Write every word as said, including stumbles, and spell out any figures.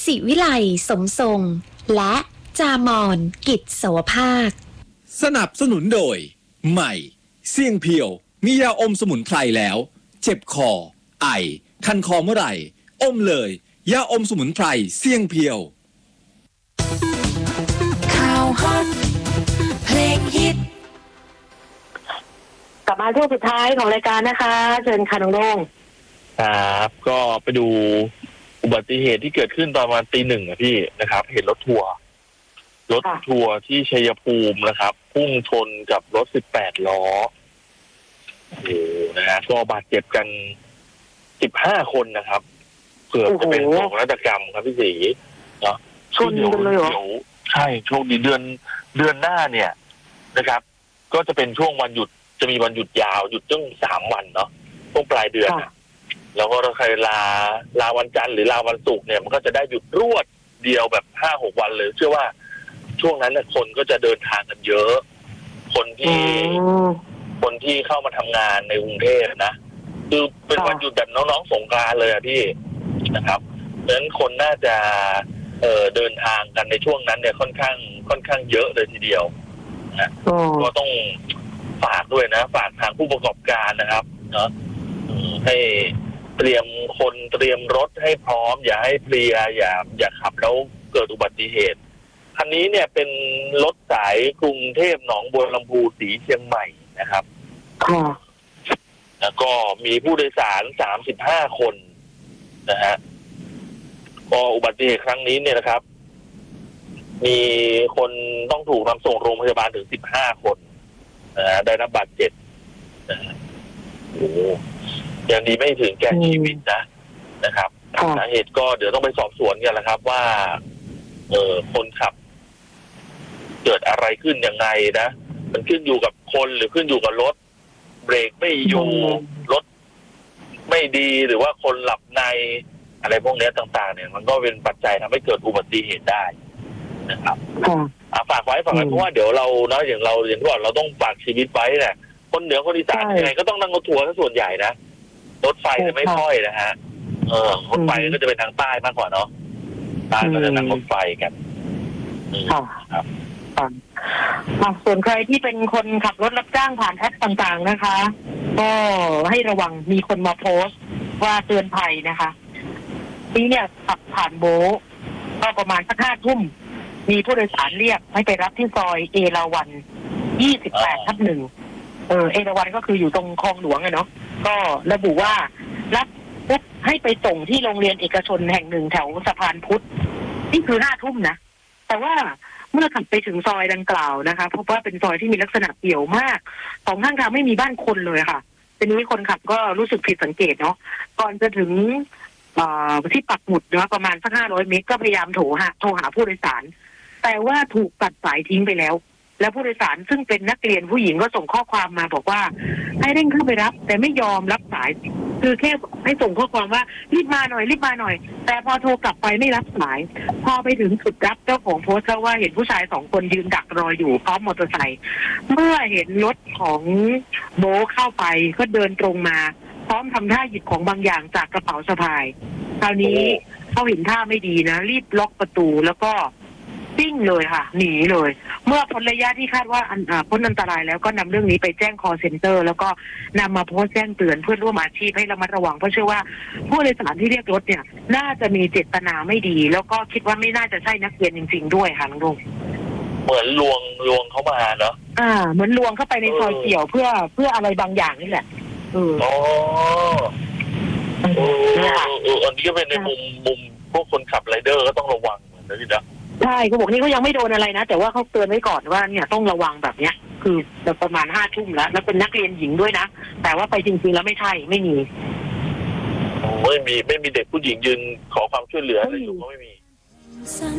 ศิวิไลสมทรงและจามอนกิจโสภาคสนับสนุนโดยใหม่เสี่ยงเพียวมียาอมสมุนไพรแล้วเจ็บคอไอคันคอเมื่อไหร่อมเลยยาอมสมุนไพรเสี่ยงเพียวข่าวฮอตเพลงฮิตกลับมาช่วงสุดท้ายของรายการนะคะเชิญค่ะน้องโด่งครับก็ไปดูอุบัติเหตุที่เกิดขึ้นตอนประมาณตีหนึ่งอะพี่นะครับเห็นรถทัวร์รถทัวร์ที่ชัยภูมินะครับพุ่งชนกับรถสิบแปดล้อโอ้โหนะฮะก็บาดเจ็บกันสิบห้าคนนะครับเกือบจะเป็นโศกนาฏกรรมครับพี่ศรีเนาะชนกันเลยเหรอใช่โชคดีเดือนเดือนหน้าเนี่ยนะครับก็จะเป็นช่วงวันหยุดจะมีวันหยุดยาวหยุดตั้งสามวันเนาะช่วงปลายเดือนนะแล้วก็เราใครลาลาวันจันทร์หรือลาวันศุกร์เนี่ยมันก็จะได้หยุดรวดเดียวแบบห้าหกวันเลยเชื่อว่าช่วงนั้นเนี่ยคนก็จะเดินทางกันเยอะคนที่คนที่เข้ามาทำงานในกรุงเทพนะคือเป็นวันหยุดแบบน้องๆสงกรานต์เลยอะพี่นะครับเพราะฉะนั้นคนน่าจะเอ่อเดินทางกันในช่วงนั้นเนี่ยค่อนข้างค่อนข้างเยอะเลยทีเดียวนะก็ต้องฝากด้วยนะฝากทางผู้ประกอบการนะครับเนาะให้เตรียมคนเตรียมรถให้พร้อมอย่าให้เพลียอย่าอย่าขับแล้วเกิดอุบัติเหตุคันนี้เนี่ยเป็นรถสายกรุงเทพหนองบัวลำพูสีเชียงใหม่นะครับแล้วก็มีผู้โดยสารสามสิบห้าคนนะฮะก็อุบัติเหตุครั้งนี้เนี่ยนะครับมีคนต้องถูกนำส่งโรงพยาบาลถึงสิบห้าคนนะฮะได้รับบาดเจ็บนะฮะโอ้ยังดีไม่ถึงแก่ชีวิตนะนะครับสาเหตุก็เดี๋ยวต้องไปสอบสวนกันแหละครับว่าเออคนขับเกิดอะไรขึ้นยังไงนะมันขึ้นอยู่กับคนหรือขึ้นอยู่กับรถเบรกไม่อยู่รถไม่ดีหรือว่าคนหลับในอะไรพวกนี้ต่างๆเนี่ยมันก็เป็นปัจจัยทำให้เกิดอุบัติเหตุได้นะครับฝากไว้ฝากไว้เพราะว่าเดี๋ยวเราเนาะอย่างเราอย่างที่บอกเราต้องฝากชีวิตไว้แหละคนเหนือคนอีสานยังไงก็ต้องนั่งรถทัวร์ซะส่วนใหญ่นะรถไฟจะไม่ค่อยนะฮะเออรถไฟก็จะเป็นทางใต้มากกว่าเนาะใต้ก็จะนั่งรถไฟกันครับส่วนใครที่เป็นคนขับรถรับจ้างผ่านแอปต่างๆนะคะก็ให้ระวังมีคนมาโพสต์ว่าเตือนภัยนะคะนี่เนี่ยขับผ่านโบก็ประมาณสักห้าทุ่มมีผู้โดยสารเรียกให้ไปรับที่ซอยเอราวัณยี่สิบแปดทับหนึ่งเออเอราวัณก็คืออยู่ตรงคลองหลวงอะเนาะก็ระบุว่ารับปุ๊บให้ไปส่งที่โรงเรียนเอกชนแห่งหนึ่งแถวสะพานพุทธนี่คือห้าทุ่มนะแต่ว่าเมื่อขับไปถึงซอยดังกล่าวนะคะพบว่าเป็นซอยที่มีลักษณะเปี่ยวมากสองข้างทางไม่มีบ้านคนเลยค่ะทีนี้คนขับก็รู้สึกผิดสังเกตเนาะก่อนจะถึงที่ปักหมุดเนาะประมาณสักห้าร้อยเมตรก็พยายามโทรหาโทรหาผู้โดยสารแต่ว่าถูกตัดสายทิ้งไปแล้วแล้วผู้โดยสารซึ่งเป็นนักเรียนผู้หญิงก็ส่งข้อความมาบอกว่าให้เร่งเข้าไปรับแต่ไม่ยอมรับสายคือแค่ให้ส่งข้อความว่ารีบมาหน่อยรีบมาหน่อยแต่พอโทรกลับไปไม่รับสายพอไปถึงจุดรับเจ้าของโพสต์ว่าเห็นผู้ชายสองคนยืนดักรออยู่พร้อมมอเตอร์ไซค์เมื่อเห็นรถของโบเข้าไปก็เดินตรงมาพร้อมทำท่าหยิบของบางอย่างจากกระเป๋าสะพายคราวนี้เขาเห็นท่าไม่ดีนะรีบล็อกประตูแล้วก็ปิ้งเลยค่ะหนีเลยเมื่อพ้นระยะที่คาดว่าพ้นอันตรายแล้วก็นำเรื่องนี้ไปแจ้ง call center แล้วก็นำมาโพสต์แจ้งเตือนเพื่อนร่วมอาชีพให้ระมัดระวังเพราะเชื่อว่าผู้โดยสารที่เรียกรถเนี่ยน่าจะมีเจตนาไม่ดีแล้วก็คิดว่าไม่น่าจะใช่นักเรียนจริงๆด้วยค่ะน้องลุงเหมือนลวงลวงเข้ามาเนาะอ่าเหมือนลวงเข้าไปในซอยเกี่ยวเพื่อเพื่ออะไรบางอย่างนี่แหละอ๋อเอออันนี้ก็เป็นในมุมมุมพวกคนขับไรเดอร์ก็ต้องระวังเหมือนกันนะใช่เขาบอกนี่เขายังไม่โดนอะไรนะแต่ว่าเขาเตือนไว้ก่อนว่าเนี่ยต้องระวังแบบเนี้ยคือประมาณห้าทุ่มแล้วแล้วเป็นนักเรียนหญิงด้วยนะแต่ว่าไปจริงๆแล้วไม่ใช่ไม่มีไม่มีไม่มีเด็กผู้หญิงยืนขอความช่วยเหลืออะไรอยู่ก็ไม่มี